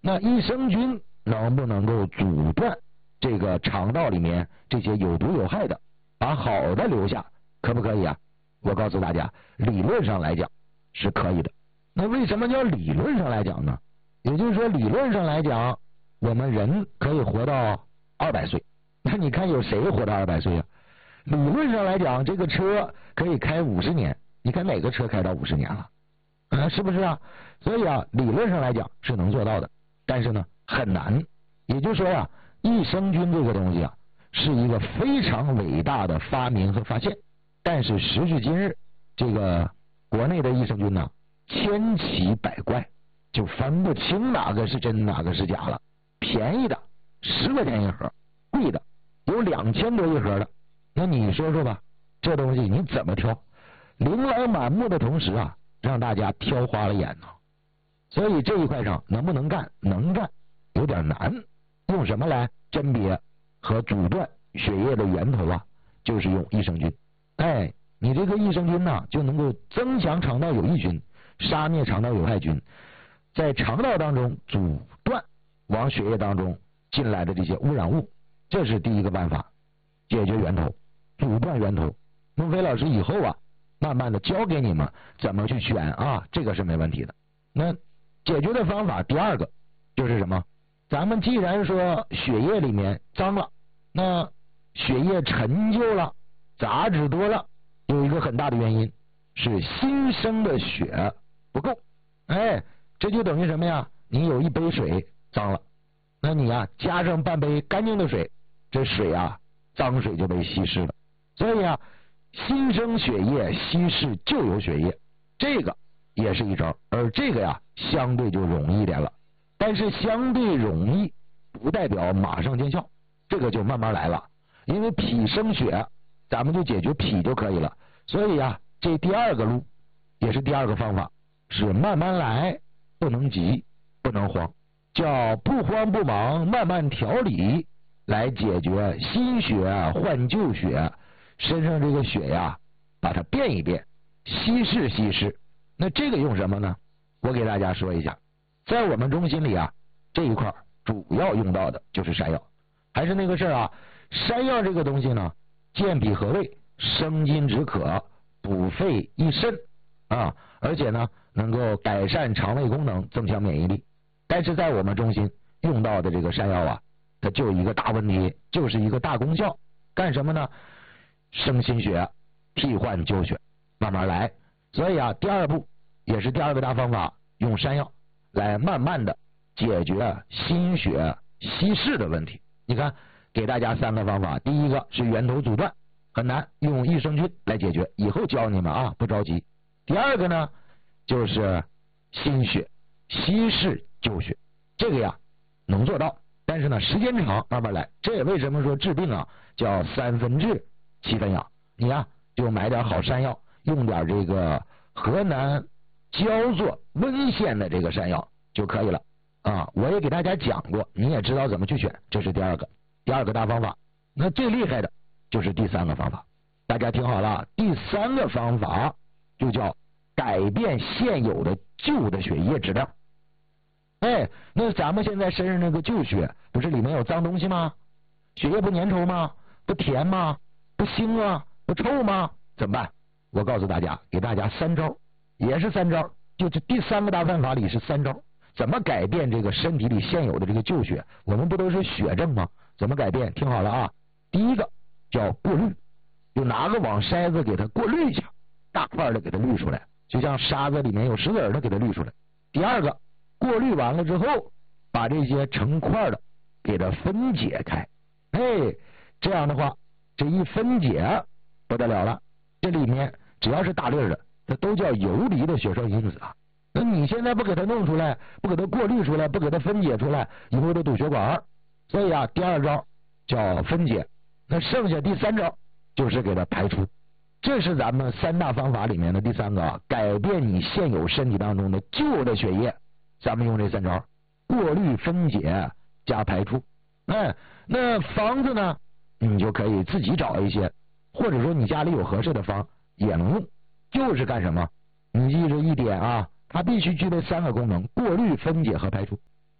那益生菌能不能够阻断这个肠道里面这些有毒有害的，把好的留下，可不可以啊？我告诉大家，理论上来讲是可以的。那为什么叫理论上来讲呢？也就是说，理论上来讲，我们人可以活到200岁。那你看有谁活到200岁啊？理论上来讲，这个车可以开50年，你看哪个车开到50年了？是不是啊？所以啊，理论上来讲是能做到的，但是呢很难。也就是说呀，益生菌这个东西啊，是一个非常伟大的发明和发现，但是时至今日，这个国内的益生菌呢，千奇百怪，就分不清哪个是真哪个是假了。便宜的10块钱一盒，贵的有2000多一盒的，那你说说吧，这东西你怎么挑？琳琅满目的同时啊，让大家挑花了眼呢。所以这一块上能不能干？能干，有点难。用什么来甄别和阻断血液的源头啊？就是用益生菌。你这个益生菌呢，就能够增强肠道有益菌，杀灭肠道有害菌，在肠道当中阻断往血液当中进来的这些污染物，这是第一个办法，解决源头，阻断源头。孟非老师以后啊，慢慢的教给你们怎么去选啊，这个是没问题的。那解决的方法第二个就是什么？咱们既然说血液里面脏了，那血液陈旧了，杂质多了，有一个很大的原因是新生的血不够。这就等于什么呀？你有一杯水脏了，那你啊加上半杯干净的水，这水啊脏水就被稀释了。所以啊，新生血液稀释旧有血液，这个也是一招，而这个呀相对就容易一点了。但是相对容易不代表马上见效，这个就慢慢来了。因为脾生血，咱们就解决脾就可以了。所以啊，这第二个路也是第二个方法，是慢慢来，不能急，不能慌，叫不慌不忙，慢慢调理，来解决新血换旧血，身上这个血呀，把它变一变，稀释稀释。那这个用什么呢？我给大家说一下。在我们中心里啊，这一块主要用到的就是山药。还是那个事儿啊，山药这个东西呢，健脾和胃，生津止渴，补肺益肾啊，而且呢能够改善肠胃功能，增强免疫力。但是在我们中心用到的这个山药啊，它就一个大问题，就是一个大功效，干什么呢？生新血，替换旧血，慢慢来。所以啊，第二步也是第二个大方法，用山药来慢慢的解决心血稀释的问题。你看，给大家3个方法，第一个是源头阻断，很难，用益生菌来解决，以后教你们啊，不着急。第二个呢，就是心血稀释旧血，这个呀能做到，但是呢时间长，慢慢来。这也为什么说治病啊叫3分治7分养，你呀就买点好山药，用点这个河南焦作温县的这个山药就可以了啊。我也给大家讲过，你也知道怎么去选，这是第二个大方法。那最厉害的就是第3个方法，大家听好了，第3个方法就叫改变现有的旧的血液质量。那咱们现在身上那个旧血不是里面有脏东西吗？血液不粘稠吗？不甜吗？不腥啊？不臭吗？怎么办？我告诉大家，给大家3招，也是3招，就这第3个大办法里是3招。怎么改变这个身体里现有的这个旧血？我们不都是血症吗？怎么改变？听好了啊！第一个叫过滤，就拿个网筛子给它过滤一下，大块的给它滤出来，就像沙子里面有石子的给它滤出来。第二个，过滤完了之后，把这些成块的给它分解开。这样的话，这一分解不得了了，这里面只要是大粒的，它都叫游离的血栓因子啊。那你现在不给它弄出来，不给它过滤出来，不给它分解出来，以后都堵血管。所以啊，第2招叫分解，那剩下第3招就是给它排出。这是咱们3大方法里面的第3个，改变你现有身体当中的旧的血液。咱们用这3招，过滤、分解加排出。那方子呢，你就可以自己找一些，或者说你家里有合适的方也能用。就是干什么？你记着一点啊，它必须具备3个功能：过滤、分解和排出。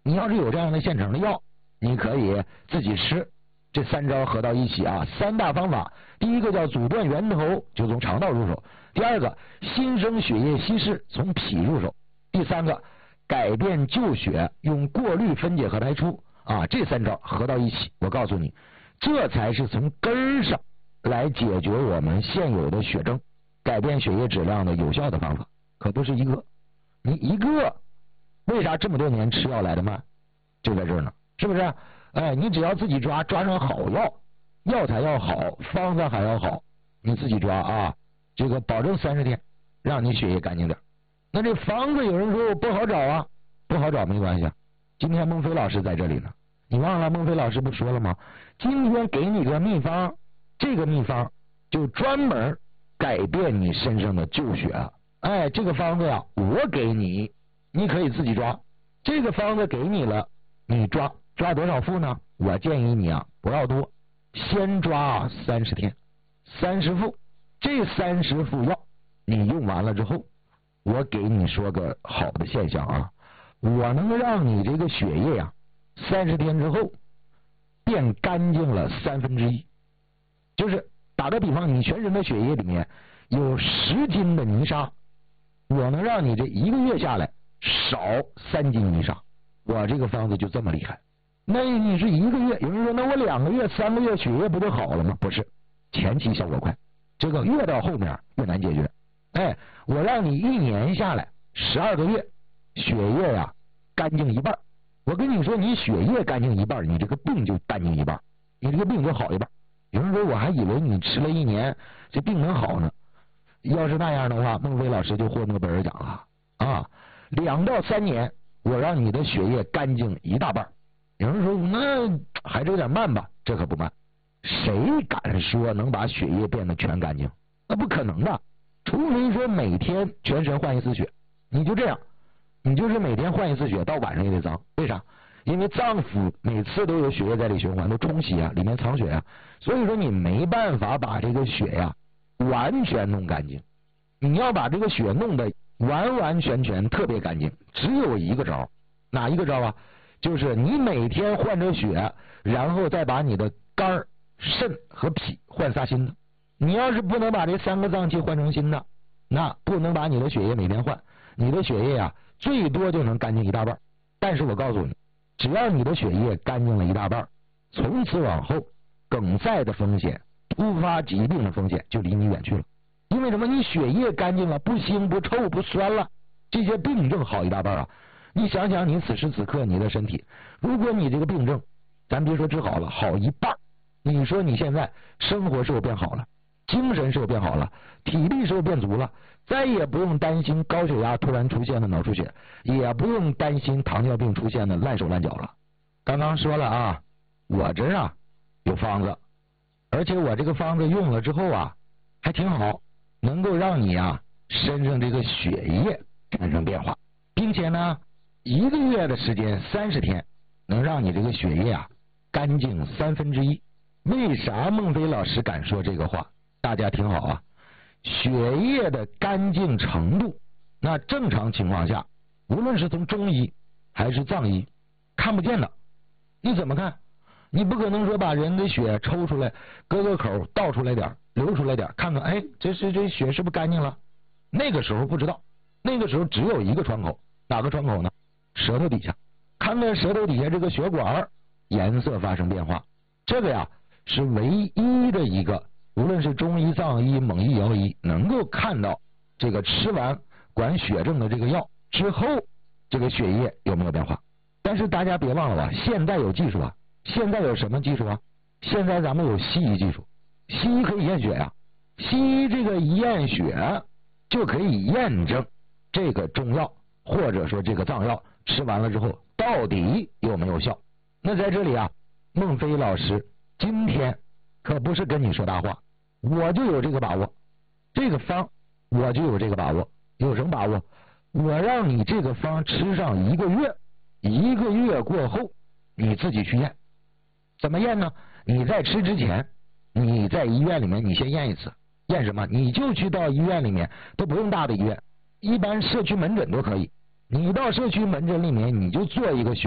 你要是有这样的现成的药，你可以自己吃。这3招合到一起啊，3大方法。第一个叫阻断源头，就从肠道入手；第二个新生血液稀释，从脾入手；第三个改变旧血，用过滤分解和排出啊。这3招合到一起，我告诉你，这才是从根儿上来解决我们现有的血症、改变血液质量的有效的方法，可不是一个。你一个，为啥这么多年吃药来的慢？就在这儿呢，是不是？哎，你只要自己抓上好药，药材要好，方子还要好，你自己抓啊，这个保证30天让你血液干净点。那这方子有人说我不好找啊，不好找没关系啊，今天孟非老师在这里呢，你忘了孟非老师不说了吗？今天给你个秘方，这个秘方就专门改变你身上的旧血。哎，这个方子呀，我给你，你可以自己抓。这个方子给你了，你抓多少副呢？我建议你啊，不要多，先抓30天，30副。这30副药你用完了之后，我给你说个好的现象啊，我能让你这个血液呀，30天之后变干净了1/3。就是打个比方，你全身的血液里面有10斤的泥沙，我能让你这1个月下来少3斤泥沙。我这个方子就这么厉害。那你是1个月，有人说那我2个月、3个月血液不就好了吗？不是，前期效果快，这个越到后面越难解决。哎，我让你1年下来12个月，血液呀干净一半。我跟你说，你血液干净一半，你这个病就干净一半，你这个病就好一半。有人说我还以为你吃了1年这病能好呢，要是那样的话，孟非老师就获诺贝尔奖了啊！2到3年，我让你的血液干净1大半。有人说那还是有点慢吧？这可不慢。谁敢说能把血液变得全干净？那不可能的，除非说每天全身换1次血。你就这样，你就是每天换1次血，到晚上也得脏。为啥？因为脏腑每次都有血液在里循环，都冲洗啊，里面藏血啊，所以说你没办法把这个血呀完全弄干净。你要把这个血弄得完完全全特别干净，只有一个招。哪一个招啊？就是你每天换着血，然后再把你的肝、肾和脾换仨新的。你要是不能把这3个脏器换成新的，那不能把你的血液每天换，你的血液啊最多就能干净1大半。但是我告诉你，只要你的血液干净了1大半，从此往后梗塞的风险、突发疾病的风险就离你远去了。因为什么？你血液干净了，不腥不臭不酸了，这些病症好1大半啊。你想想，你此时此刻你的身体，如果你这个病症咱别说治好了，好1半，你说你现在生活是否变好了，精神是否变好了，体力是否变足了，再也不用担心高血压突然出现的脑出血，也不用担心糖尿病出现的烂手烂脚了。刚刚说了啊，我这啊有方子，而且我这个方子用了之后啊还挺好，能够让你啊身上这个血液产生变化，并且呢1个月的时间30天能让你这个血液啊干净1/3。为啥孟非老师敢说这个话？大家听好啊，血液的干净程度，那正常情况下，无论是从中医还是藏医看不见的。你怎么看？你不可能说把人的血抽出来，割个口倒出来点，流出来点，看看哎，这血是不是干净了？那个时候不知道，那个时候只有一个窗口，哪个窗口呢？舌头底下，看看舌头底下这个血管颜色发生变化，这个呀是唯一的一个，无论是中医、藏医、蒙医、瑶医能够看到这个吃完管血症的这个药之后，这个血液有没有变化。但是大家别忘了吧，现在有技术啊，现在有什么技术啊？现在咱们有西医技术，西医可以验血呀，西医这个一验血就可以验证这个中药或者说这个藏药吃完了之后到底有没有效。那在这里啊，孟非老师今天可不是跟你说大话，我就有这个把握，这个方我就有这个把握。有什么把握？我让你这个方吃上1个月，1个月过后你自己去验。怎么验呢？你在吃之前，你在医院里面你先验1次。验什么？你就去到医院里面，都不用大的医院，一般社区门诊都可以。你到社区门诊里面，你就做一个血